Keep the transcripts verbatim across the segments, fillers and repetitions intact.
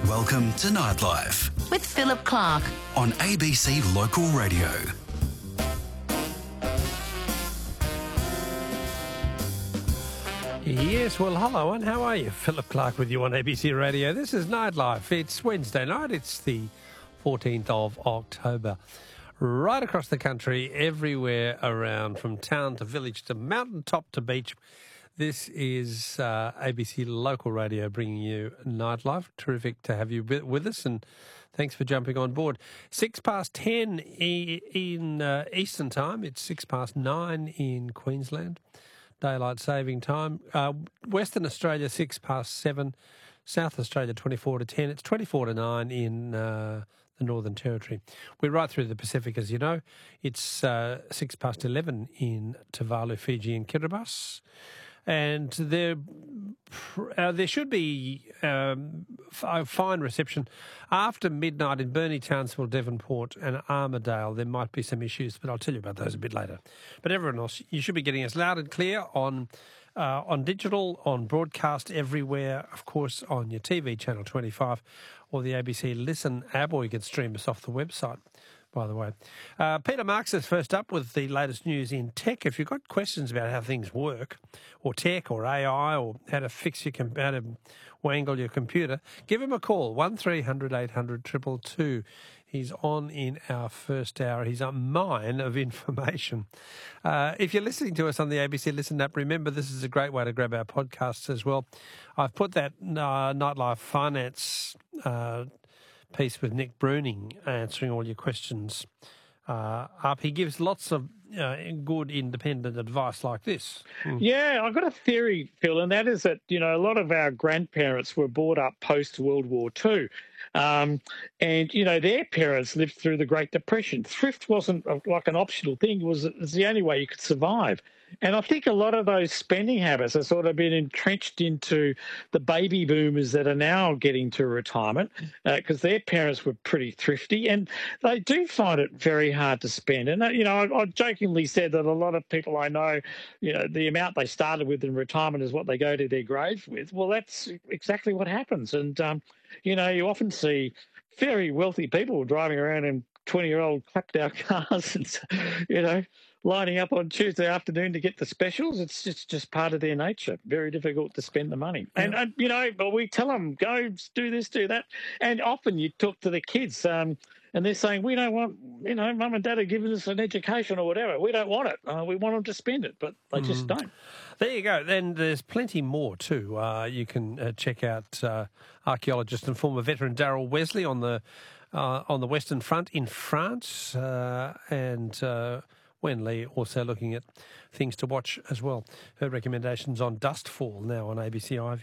Welcome to Nightlife with Philip Clark on A B C Local Radio. Yes, well, hello, and how are you? Philip Clark with you on A B C Radio. This is Nightlife. It's Wednesday night. It's the fourteenth of October. Right across the country, everywhere around, from town to village to mountaintop to beach. This is uh, A B C Local Radio bringing you Nightlife. Terrific to have you with us, and thanks for jumping on board. Six past ten in uh, Eastern Time. It's six past nine in Queensland. Daylight saving time. Uh, Western Australia, six past seven. South Australia, twenty-four to ten. It's twenty-four to nine in uh, the Northern Territory. We're right through the Pacific, as you know. It's uh, six past eleven in Tuvalu, Fiji and Kiribati. And there, uh, there should be um, a fine reception. After midnight in Burnie, Townsville, Devonport and Armidale, there might be some issues, but I'll tell you about those a bit later. But everyone else, you should be getting us loud and clear on uh, on digital, on broadcast everywhere, of course, on your T V, Channel twenty-five, or the A B C Listen app, or you can stream us off the website, by the way. Uh, Peter Marks is first up with the latest news in tech. If you've got questions about how things work, or tech, or A I, or how to fix your, com- how to wangle your computer, give him a call, one three hundred eight hundred two two two. He's on in our first hour. He's a mine of information. Uh, if you're listening to us on the A B C Listen app, remember this is a great way to grab our podcasts as well. I've put that uh, Nightlife Finance uh piece with Nick Bruning answering all your questions uh, up. He gives lots of uh, good independent advice like this. Mm. Yeah, I've got a theory, Phil, and that is that, you know, a lot of our grandparents were brought up post-World War Two. Um, and, you know, their parents lived through the Great Depression. Thrift wasn't like an optional thing. It was, it was the only way you could survive. And I think a lot of those spending habits have sort of been entrenched into the baby boomers that are now getting to retirement because uh, their parents were pretty thrifty and they do find it very hard to spend. And, uh, you know, I, I jokingly said that a lot of people I know, you know, the amount they started with in retirement is what they go to their grave with. Well, that's exactly what happens. And, um, you know, you often see very wealthy people driving around in twenty-year-old clapped-out cars and, you know, lining up on Tuesday afternoon to get the specials. It's just, just part of their nature. Very difficult to spend the money. And, and you know, but we tell them, go do this, do that. And often you talk to the kids um, and they're saying, we don't want, you know, mum and dad are giving us an education or whatever. We don't want it. Uh, we want them to spend it, but they mm. just don't. There you go. Then there's plenty more too. Uh, you can uh, check out uh, archaeologist and former veteran Darryl Wesley on the uh, on the Western Front in France uh, and uh, Wen Lee also looking at things to watch as well. Her recommendations on Dustfall now on A B C iView.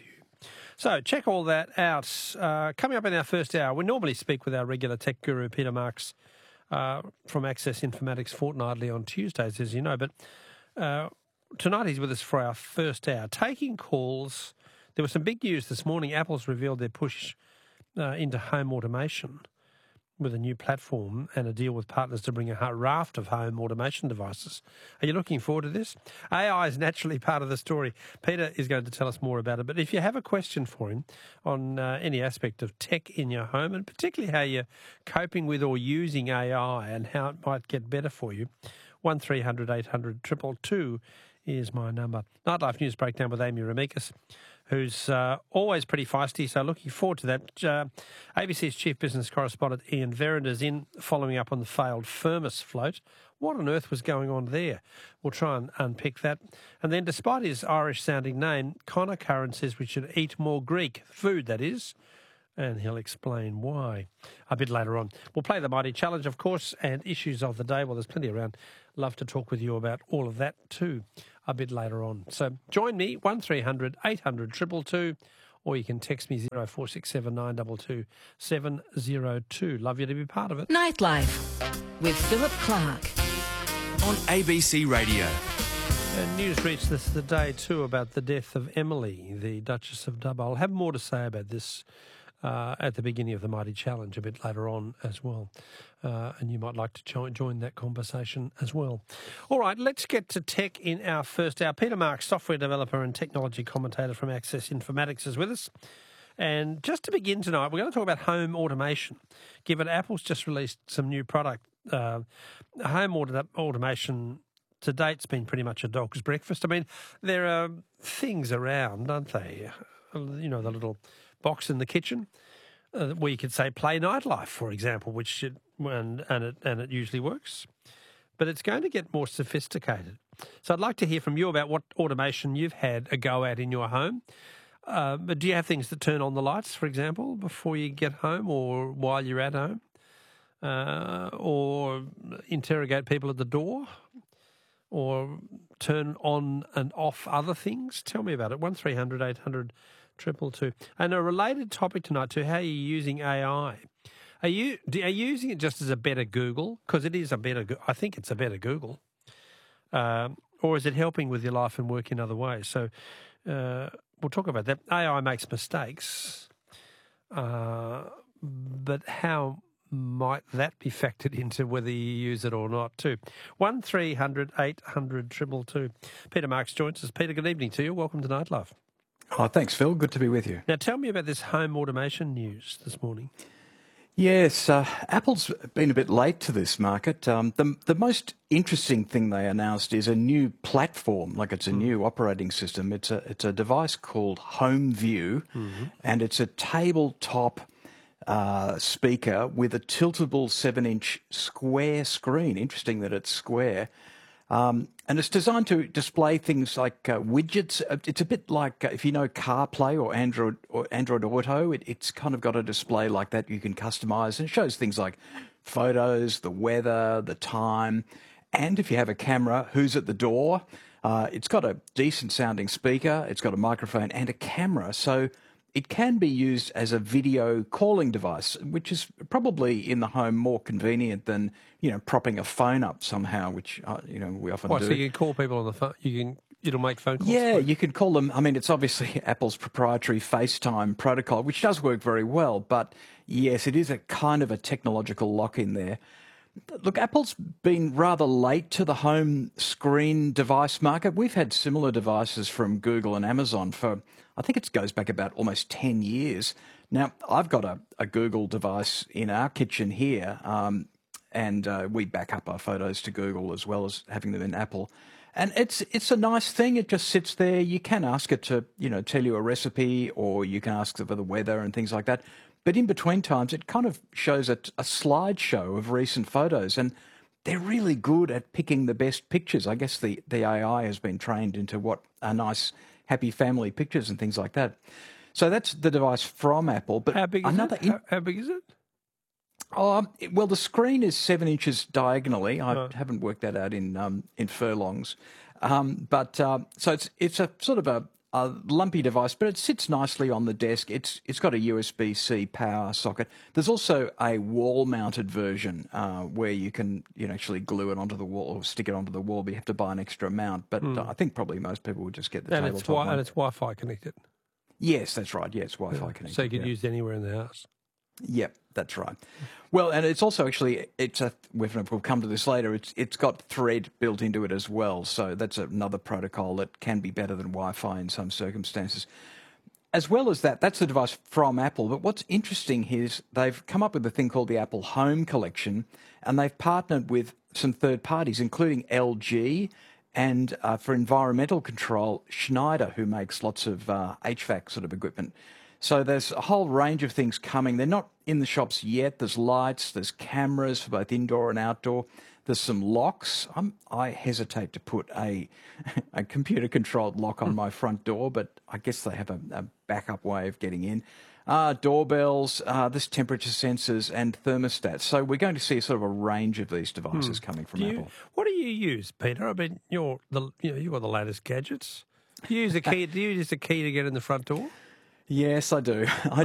So check all that out. Uh, coming up in our first hour, we normally speak with our regular tech guru, Peter Marks, uh, from Access Informatics fortnightly on Tuesdays, as you know. But uh, tonight he's with us for our first hour. Taking calls. There was some big news this morning. Apple's revealed their push uh, into home automation with a new platform and a deal with partners to bring a raft of home automation devices. Are you looking forward to this? A I is naturally part of the story. Peter is going to tell us more about it. But if you have a question for him on uh, any aspect of tech in your home, and particularly how you're coping with or using A I and how it might get better for you, one three hundred eight hundred two two two is my number. Nightlife News Breakdown with Amy Ramikis, who's uh, always pretty feisty, so looking forward to that. Uh, A B C's chief business correspondent Ian Verender's in following up on the failed Firmus float. What on earth was going on there? We'll try and unpick that. And then, despite his Irish-sounding name, Connor Curran says we should eat more Greek food, that is, and he'll explain why a bit later on. We'll play the Mighty Challenge, of course, and issues of the day. Well, there's plenty around. Love to talk with you about all of that too a bit later on. So join me, one three hundred eight hundred two two two, or you can text me zero four six seven nine two two seven zero two. Love you to be part of it. Nightlife with Philip Clark on A B C Radio. And news reached us today too about the death of Emily, the Duchess of Dubbo. I'll have more to say about this uh, at the beginning of the Mighty Challenge a bit later on as well. Uh, and you might like to join, join that conversation as well. All right, let's get to tech in our first hour. Peter Marks, software developer and technology commentator from Access Informatics, is with us. And just to begin tonight, we're going to talk about home automation, given Apple's just released some new product. Uh, home auto- automation to date's been pretty much a dog's breakfast. I mean, there are things around, aren't they? You know, the little box in the kitchen uh, where you could say play nightlife, for example, which should, and, and, it, and it usually works. But it's going to get more sophisticated. So I'd like to hear from you about what automation you've had a go at in your home. Uh, but do you have things that turn on the lights, for example, before you get home or while you're at home? Uh, or interrogate people at the door? Or turn on and off other things? Tell me about it. one three hundred eight hundred two two two. And a related topic tonight too, how are you using A I? Are you, are you using it just as a better Google? Because it is a better, I think it's a better Google. Um, or is it helping with your life and work in other ways? So uh, we'll talk about that. A I makes mistakes, uh, but how might that be factored into whether you use it or not too? one three hundred eight hundred two two two. Peter Marks joins us. Peter, good evening to you. Welcome to Nightlife. Oh, thanks, Phil. Good to be with you. Now tell me about this home automation news this morning. Yes, uh, Apple's been a bit late to this market. Um, the, the most interesting thing they announced is a new platform, like it's a mm. new operating system. It's a it's a device called HomeView, mm-hmm. and it's a tabletop uh, speaker with a tiltable seven-inch square screen. Interesting that it's square. Um, and it's designed to display things like uh, widgets. It's a bit like uh, if you know CarPlay or Android or Android Auto. It, it's kind of got a display like that you can customize, and it shows things like photos, the weather, the time, and if you have a camera, who's at the door. Uh, it's got a decent sounding speaker. It's got a microphone and a camera, so it can be used as a video calling device, which is probably in the home more convenient than, you know, propping a phone up somehow, which, uh, you know, we often oh, do. So you can call people on the phone, you can, it'll make phone calls? Yeah, you can call them. I mean, it's obviously Apple's proprietary FaceTime protocol, which does work very well, but yes, it is a kind of a technological lock in there. Look, Apple's been rather late to the home screen device market. We've had similar devices from Google and Amazon for, I think it goes back about almost ten years. Now, I've got a, a Google device in our kitchen here, um, and uh, we back up our photos to Google as well as having them in Apple. And it's it's a nice thing. It just sits there. You can ask it to, you know, tell you a recipe, or you can ask it for the weather and things like that. But in between times, it kind of shows a, a slideshow of recent photos, and they're really good at picking the best pictures. I guess the, the A I has been trained into what are nice, happy family pictures and things like that. So that's the device from Apple. But how big is another it? How, how big is it? Oh, well, the screen is seven inches diagonally. I Right. haven't worked that out in um, in furlongs, um, but uh, so it's it's a sort of a, a lumpy device, but it sits nicely on the desk. It's it's got a U S B C power socket. There's also a wall-mounted version uh, where you can you know actually glue it onto the wall or stick it onto the wall, but you have to buy an extra mount. But uh, I think probably most people would just get the And tabletop it's, wi- one. and it's Wi-Fi connected. Yes, that's right. Yeah, it's Wi-Fi Yeah. connected. So you can yeah. use it anywhere in the house. Yep, that's right. Well, and it's also actually, it's a, we'll come to this later, it's it's got Thread built into it as well. So that's another protocol that can be better than Wi-Fi in some circumstances. As well as that, that's the device from Apple. But what's interesting here is they've come up with a thing called the Apple Home Collection, and they've partnered with some third parties, including L G, and uh, for environmental control, Schneider, who makes lots of uh, H V A C sort of equipment. So there's a whole range of things coming. They're not in the shops yet. There's lights, there's cameras for both indoor and outdoor. There's some locks. I'm, I hesitate to put a, a computer-controlled lock on my front door, but I guess they have a, a backup way of getting in. Uh, doorbells, uh, there's temperature sensors and thermostats. So we're going to see sort of a range of these devices coming from Do Apple. you, what do you use, Peter? I mean, you're the you know you've got the latest gadgets. Do you use a key? Do you use a key to get in the front door? Yes, I do. I